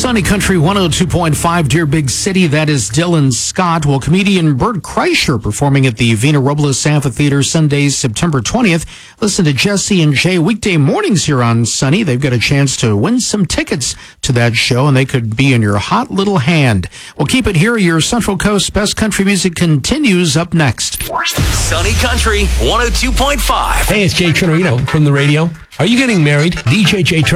Sunny Country 102.5, Dear Big City. That is Dylan Scott. Well, comedian Bert Kreischer performing at the Vina Robles Amphitheater Sunday, September 20th. Listen to Jesse and Jay weekday mornings here on Sunny. They've got a chance to win some tickets to that show, and they could be in your hot little hand. Well, keep it here. Your Central Coast best country music continues up next. Sunny Country 102.5. Hey, it's Jay Trinorino from the radio. Are you getting married? DJ Jay